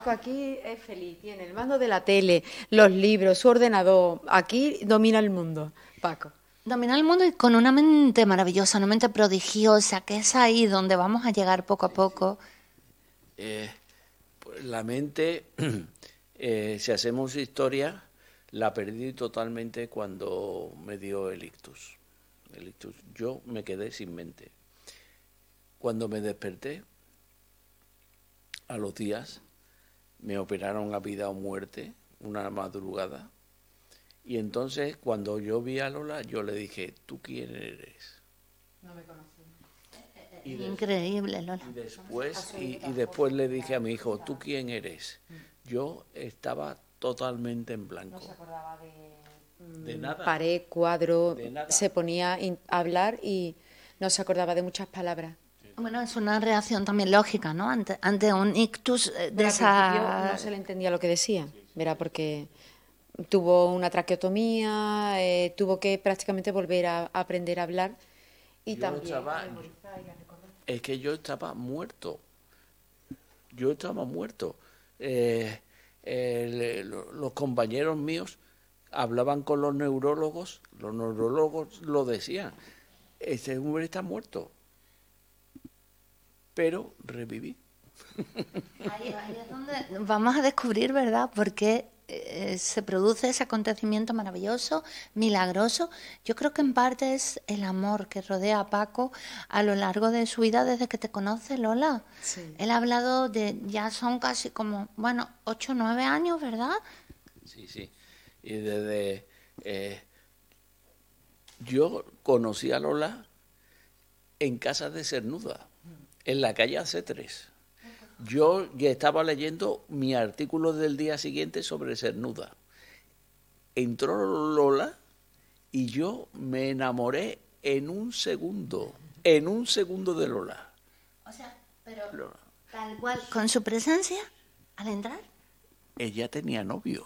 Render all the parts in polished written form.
Aquí es feliz, tiene el mando de la tele, los libros, su ordenador. Aquí domina el mundo, Paco. Domina el mundo y con una mente maravillosa, una mente prodigiosa, que es ahí donde vamos a llegar poco a poco. Eh, pues la mente, si hacemos historia, la perdí totalmente cuando me dio el ictus. Yo me quedé sin mente. Cuando me desperté, a los días, me operaron a vida o muerte, una madrugada. Y entonces, cuando yo vi a Lola, yo le dije, ¿tú quién eres? No me conocí. Increíble, Lola. Y después le dije a mi hijo, ¿tú quién eres? Yo estaba totalmente en blanco. No se acordaba De nada. pared, cuadro, De nada. se ponía a hablar y no se acordaba de muchas palabras. Bueno, es una reacción también lógica, ¿no? Ante un ictus de Pero al principio esa... no se le entendía lo que decía, ¿verdad? Porque tuvo una traqueotomía, tuvo que prácticamente volver a aprender a hablar y también a memorizar y a recordar. Es que yo estaba muerto. Yo estaba muerto. Los compañeros míos hablaban con los neurólogos lo decían. Este hombre está muerto. Pero reviví. Ahí es donde vamos a descubrir, ¿verdad?, por qué se produce ese acontecimiento maravilloso, milagroso. Yo creo que en parte es el amor que rodea a Paco a lo largo de su vida desde que te conoce, Lola. Sí. Él ha hablado de, ya son casi como, 8 o 9 años, ¿verdad? Sí. Y desde... yo conocí a Lola en casa de Cernuda, en la calle AC3. Yo ya estaba leyendo mi artículo del día siguiente sobre Cernuda. Entró Lola y yo me enamoré en un segundo de Lola. O sea, pero Lola. tal cual, con su presencia, al entrar. Ella tenía novio.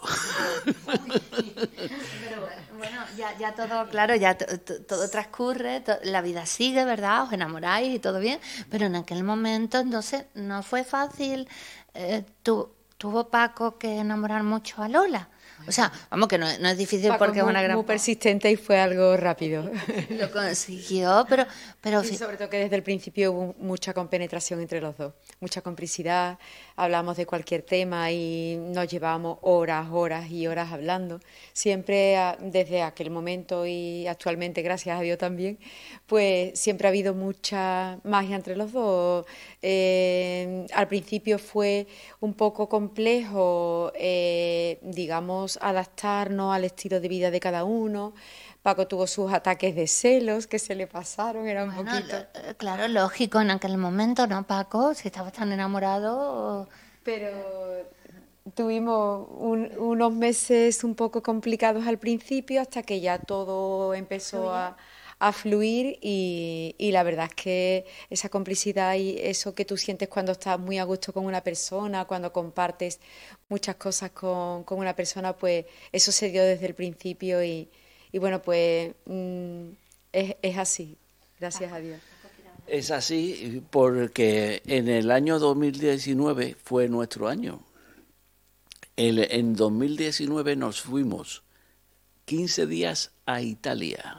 Pero bueno, ya todo, claro, ya todo transcurre, la vida sigue, ¿verdad? Os enamoráis y todo bien, pero en aquel momento entonces no fue fácil. Tuvo Paco que enamorar mucho a Lola. O sea, vamos, que no es difícil Paco porque es una gran... muy persistente y fue algo rápido. Lo consiguió, pero Y sobre todo que desde el principio hubo mucha compenetración entre los dos, mucha complicidad, hablamos de cualquier tema y nos llevábamos horas y horas hablando. Siempre desde aquel momento y actualmente, gracias a Dios también, pues siempre ha habido mucha magia entre los dos. Al principio fue un poco complejo, digamos, adaptarnos al estilo de vida de cada uno. Paco tuvo sus ataques de celos que se le pasaron, era un poquito... Claro, lógico, en aquel momento, ¿no, Paco? Si estabas tan enamorado... Pero tuvimos unos meses un poco complicados al principio hasta que ya todo empezó a fluir y la verdad es que esa complicidad y eso que tú sientes cuando estás muy a gusto con una persona, cuando compartes muchas cosas con una persona, pues eso se dio desde el principio y bueno, pues es así, gracias a Dios. Es así porque en el año 2019 fue nuestro año. En 2019 nos fuimos 15 días a Italia.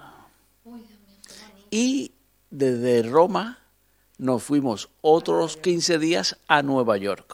Y desde Roma nos fuimos otros 15 días a Nueva York.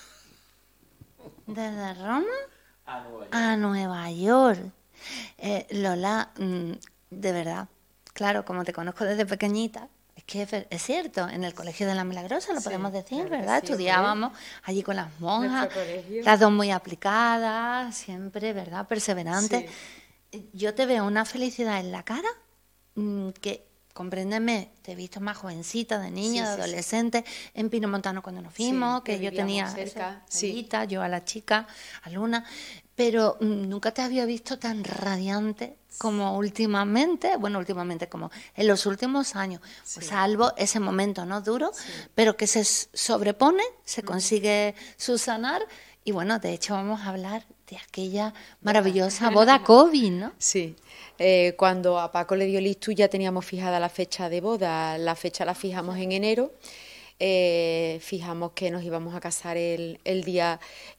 ¿Desde Roma? A Nueva York. Lola, de verdad, claro, como te conozco desde pequeñita, es que es cierto, en el Colegio de la Milagrosa, lo podemos decir, claro ¿verdad? sí, estudiábamos allí con las monjas, Nuestro colegio. las dos muy aplicadas, siempre, ¿verdad? Perseverantes. Yo te veo una felicidad en la cara que, compréndeme, te he visto más jovencita, de niña, de adolescente, en Pino Montano cuando nos fuimos, que yo tenía cerca, Sarita, yo a la chica, a Luna, pero nunca te había visto tan radiante como últimamente, como en los últimos años, pues salvo ese momento, ¿no?, duro, pero que se sobrepone, se consigue subsanar, y bueno, de hecho vamos a hablar de aquella maravillosa boda COVID, ¿no? Sí, cuando a Paco le dio el ictus ya teníamos fijada la fecha de boda, la fecha la fijamos en enero, fijamos que nos íbamos a casar el día